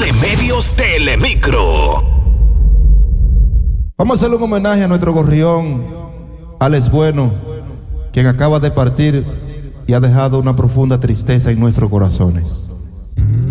de Medios Telemicro. Vamos a hacerle un homenaje a nuestro gorrión, Alex Bueno, quien acaba de partir y ha dejado una profunda tristeza en nuestros corazones.